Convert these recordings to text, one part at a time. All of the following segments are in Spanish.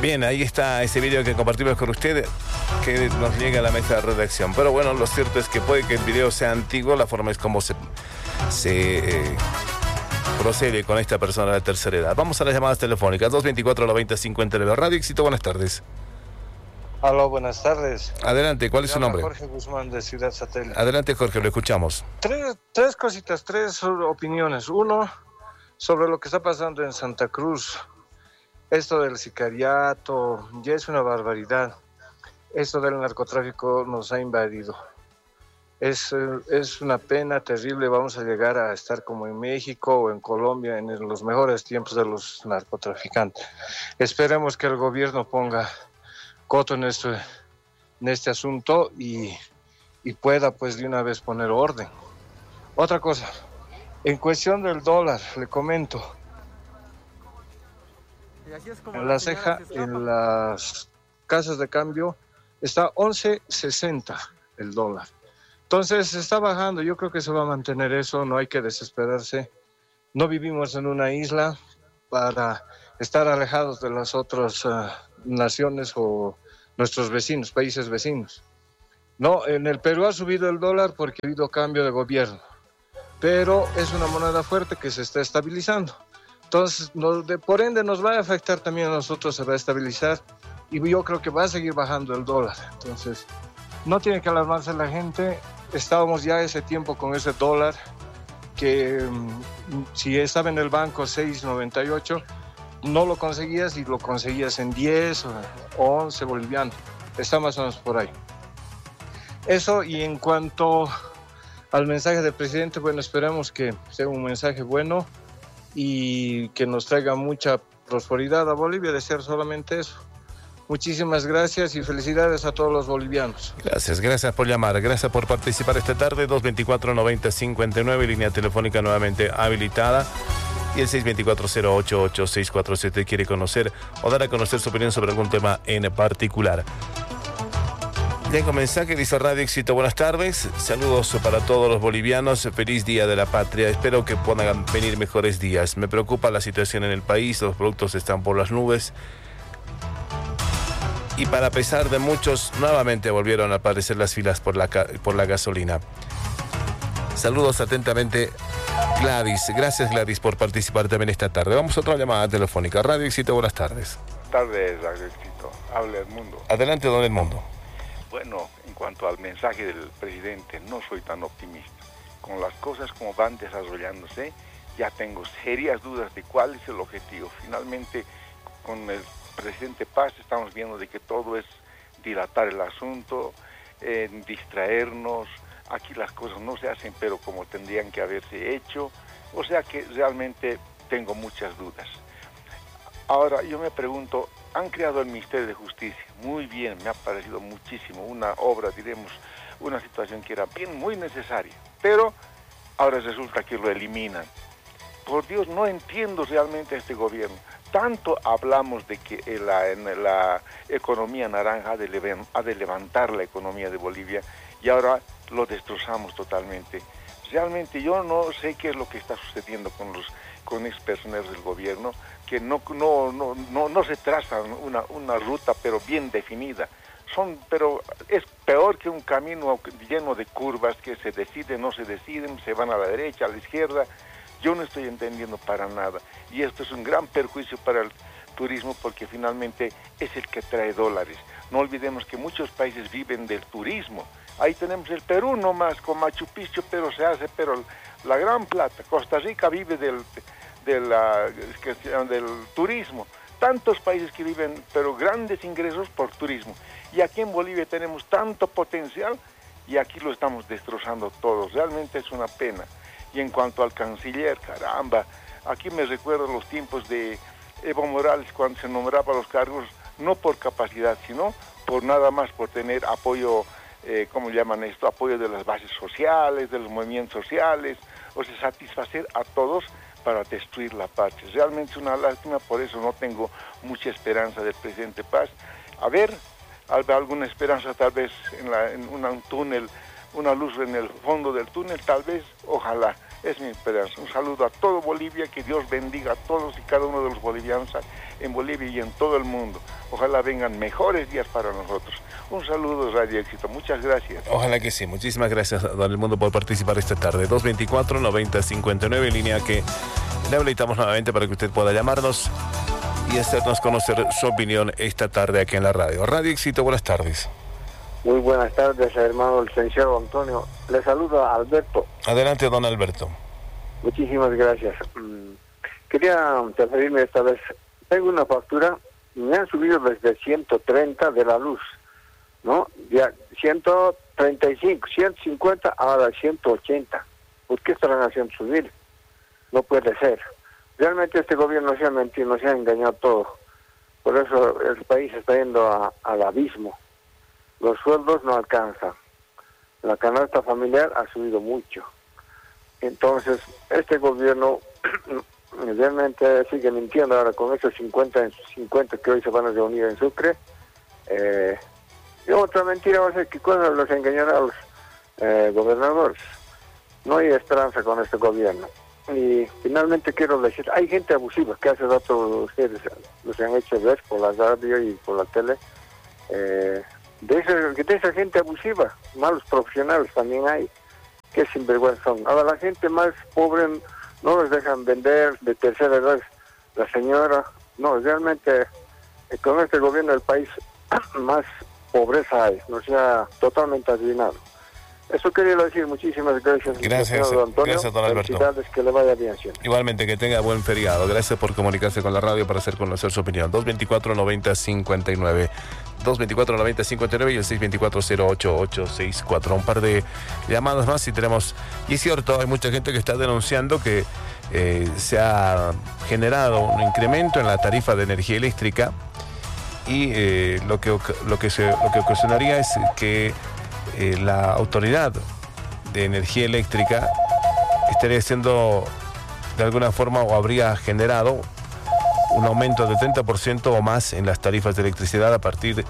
Bien, ahí está ese video que compartimos con usted, que nos llega a la mesa de redacción. Pero bueno, lo cierto es que puede que el video sea antiguo, la forma es como se procede con esta persona de la tercera edad. Vamos a las llamadas telefónicas, 224-90-50 de la Radio Éxito. Buenas tardes. Aló, buenas tardes. Adelante, ¿cuál es su nombre? Jorge Guzmán, de Ciudad Satélite. Adelante, Jorge, lo escuchamos. Tres cositas, tres opiniones. Uno, sobre lo que está pasando en Santa Cruz. Esto del sicariato ya es una barbaridad. Esto del narcotráfico nos ha invadido. Es una pena terrible. Vamos a llegar a estar como en México o en Colombia en los mejores tiempos de los narcotraficantes. Esperemos que el gobierno ponga coto en este asunto y pueda pues de una vez poner orden. Otra cosa, en cuestión del dólar, le comento, en la ceja, en las casas de cambio, está 11.60 el dólar. Entonces está bajando, yo creo que se va a mantener eso, no hay que desesperarse. No vivimos en una isla para estar alejados de las otras naciones o nuestros vecinos, países vecinos. No, en el Perú ha subido el dólar porque ha habido cambio de gobierno, pero es una moneda fuerte que se está estabilizando. Entonces, por ende, nos va a afectar también a nosotros, se va a estabilizar y yo creo que va a seguir bajando el dólar. Entonces, no tiene que alarmarse la gente. Estábamos ya ese tiempo con ese dólar que si estaba en el banco 6.98, no lo conseguías y lo conseguías en 10 o 11 bolivianos. Está más o menos por ahí. Eso, y en cuanto al mensaje del presidente, bueno, esperemos que sea un mensaje bueno y que nos traiga mucha prosperidad a Bolivia, de ser solamente eso. Muchísimas gracias y felicidades a todos los bolivianos. Gracias por llamar, gracias por participar esta tarde. 224-90-59, línea telefónica nuevamente habilitada. Y el 624-088-647 quiere conocer o dar a conocer su opinión sobre algún tema en particular. Tengo mensaje, dice Radio Éxito, buenas tardes, saludos para todos los bolivianos, feliz Día de la Patria, espero que puedan venir mejores días. Me preocupa la situación en el país, los productos están por las nubes. Y para pesar de muchos, nuevamente volvieron a aparecer las filas por la gasolina. Saludos atentamente, Gladys. Gracias, Gladys, por participar también esta tarde. Vamos a otra llamada telefónica. Radio Éxito, buenas tardes. Buenas tardes, Radio Éxito. Habla Edmundo. Adelante, don Edmundo. Bueno, en cuanto al mensaje del presidente, no soy tan optimista. Con las cosas como van desarrollándose, ya tengo serias dudas de cuál es el objetivo. Finalmente, con el presidente Paz estamos viendo de que todo es dilatar el asunto, distraernos. Aquí las cosas no se hacen, pero como tendrían que haberse hecho. O sea que realmente tengo muchas dudas. Ahora, yo me pregunto, han creado el Ministerio de Justicia. Muy bien, me ha parecido muchísimo. Una obra, diremos, una situación que era bien, muy necesaria. Pero ahora resulta que lo eliminan. Por Dios, no entiendo realmente a este gobierno. Tanto hablamos de que la economía naranja ha de levantar la economía de Bolivia y ahora lo destrozamos totalmente. Realmente yo no sé qué es lo que está sucediendo con ex personeros del gobierno, que no se traza una ruta pero bien definida. Pero es peor que un camino lleno de curvas que se deciden, no se deciden, se van a la derecha, a la izquierda. Yo no estoy entendiendo para nada y esto es un gran perjuicio para el turismo porque finalmente es el que trae dólares. No olvidemos que muchos países viven del turismo. Ahí tenemos el Perú nomás con Machu Picchu, pero la gran plata. Costa Rica vive del turismo. Tantos países que viven, pero grandes ingresos por turismo. Y aquí en Bolivia tenemos tanto potencial y aquí lo estamos destrozando todos. Realmente es una pena. Y en cuanto al canciller, caramba, aquí me recuerdo los tiempos de Evo Morales cuando se nombraba los cargos, no por capacidad, sino por nada más, por tener apoyo, ¿cómo llaman esto? Apoyo de las bases sociales, de los movimientos sociales, o sea, satisfacer a todos para destruir la patria. Realmente es una lástima, por eso no tengo mucha esperanza del presidente Paz. A ver, alguna esperanza tal vez en un túnel, una luz en el fondo del túnel, tal vez, ojalá, Es mi esperanza. Un saludo a todo Bolivia, que Dios bendiga a todos y cada uno de los bolivianos en Bolivia y en todo el mundo. Ojalá vengan mejores días para nosotros. Un saludo, Radio Éxito. Muchas gracias. Ojalá que sí. Muchísimas gracias, don Edmundo, por participar esta tarde. 224-9059, línea que le habilitamos nuevamente para que usted pueda llamarnos y hacernos conocer su opinión esta tarde aquí en la radio. Radio Éxito, buenas tardes. Muy buenas tardes, hermano el licenciado Antonio. Le saludo a Alberto. Adelante, don Alberto. Muchísimas gracias. Quería referirme esta vez. Tengo una factura, me han subido desde 130 de la luz, ¿no? Ya 135, 150, ahora 180. ¿Por qué estarán haciendo subir? No puede ser. Realmente este gobierno se ha mentido, nos ha engañado todo. Por eso el país está yendo al abismo. Los sueldos no alcanzan. La canasta familiar ha subido mucho. Entonces, este gobierno realmente sigue mintiendo ahora con esos 50 que hoy se van a reunir en Sucre. Y otra mentira va a ser que cuando los engañará a los gobernadores. No hay esperanza con este gobierno. Y finalmente quiero decir, hay gente abusiva que hace rato ustedes los han hecho ver por la radio y por la tele. De esa gente abusiva, malos profesionales también hay, que sinvergüenza son. Ahora la gente más pobre no los dejan vender, de tercera edad, la señora, no, realmente con este gobierno del país más pobreza hay, no sea totalmente arruinado. Eso quería decir, muchísimas gracias. Gracias, don Antonio. gracias, don Alberto. Felicidades, que le vaya bien siempre. Igualmente, que tenga buen feriado. Gracias por comunicarse con la radio para hacer conocer su opinión. 224-9059. 224-9059 y el 624-08864. Un par de llamadas más y tenemos... Y es cierto, hay mucha gente que está denunciando que se ha generado un incremento en la tarifa de energía eléctrica y lo que ocasionaría es que la autoridad de energía eléctrica estaría haciendo de alguna forma o habría generado un aumento de 30% o más en las tarifas de electricidad a partir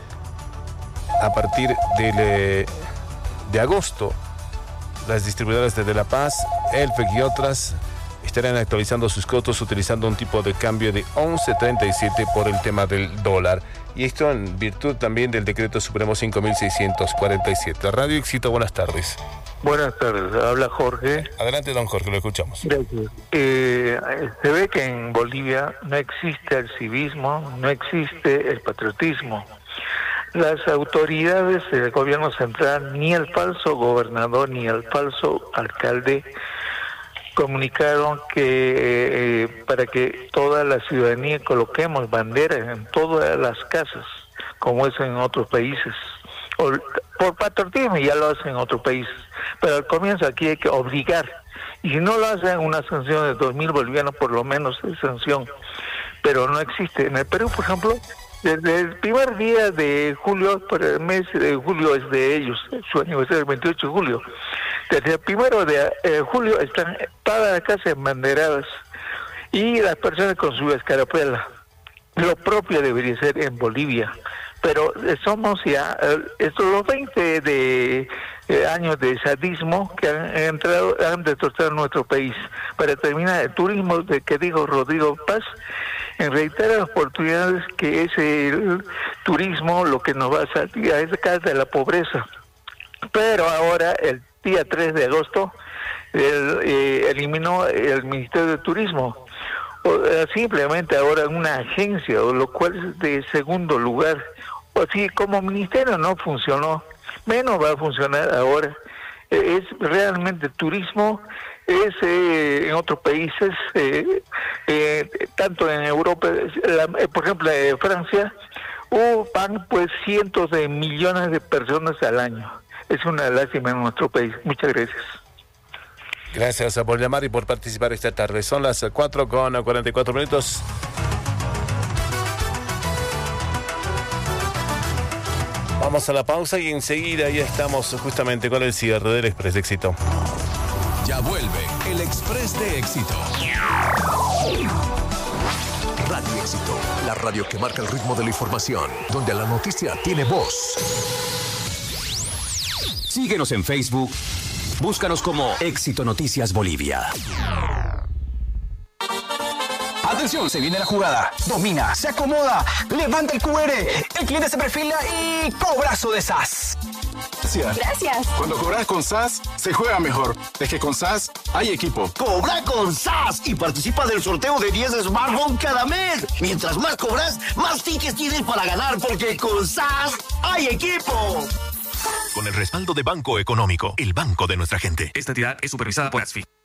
de agosto. Las distribuidoras de La Paz, ELFEC y otras estarían actualizando sus costos utilizando un tipo de cambio de 11.37 por el tema del dólar. Y esto en virtud también del decreto supremo 5.647. Radio Éxito, buenas tardes. Buenas tardes, habla Jorge. Adelante, don Jorge, lo escuchamos. Gracias. Se ve que en Bolivia no existe el civismo, no existe el patriotismo. Las autoridades del gobierno central, ni el falso gobernador, ni el falso alcalde, comunicaron que para que toda la ciudadanía coloquemos banderas en todas las casas, como es en otros países. Por patriotismo ya lo hacen en otros países, pero al comienzo aquí hay que obligar, y si no lo hacen, una sanción de 2.000 bolivianos por lo menos de sanción, pero no existe. En el Perú, por ejemplo, desde el primer día de julio, por el mes de julio es de ellos, su aniversario el 28 de julio, desde el 1 de julio están todas las casas embanderadas y las personas con su escarapela. Lo propio debería ser en Bolivia, pero somos ya estos los 20 de años de sadismo que han destrozado nuestro país. Para terminar, el turismo de que dijo Rodrigo Paz, en reiteradas oportunidades que es el turismo lo que nos va a salir a sacar de la pobreza. Pero ahora, el día 3 de agosto, eliminó el Ministerio de Turismo. Simplemente ahora una agencia, lo cual es de segundo lugar. O si como ministerio no funcionó, menos va a funcionar ahora. Es realmente turismo, es en otros países, tanto en Europa, por ejemplo en Francia, van pues cientos de millones de personas al año. Es una lástima en nuestro país. Muchas gracias. Gracias por llamar y por participar esta tarde. Son las 4:44. Vamos a la pausa y enseguida ya estamos justamente con el cierre del Express de Éxito. Ya vuelve el Express de Éxito. Radio Éxito, la radio que marca el ritmo de la información, donde la noticia tiene voz. Síguenos en Facebook, Búscanos como Éxito Noticias Bolivia. Atención, se viene la jugada. Domina, se acomoda, levanta el QR. El cliente se perfila y cobrazo de SAS. Gracias. Cuando cobras con SAS, se juega mejor. Es que con SAS hay equipo. Cobra con SAS y participa del sorteo de 10 smartphones cada mes. Mientras más cobras, más tickets tienes para ganar, porque con SAS hay equipo. Con el respaldo de Banco Económico, el banco de nuestra gente. Esta entidad es supervisada por ASFI.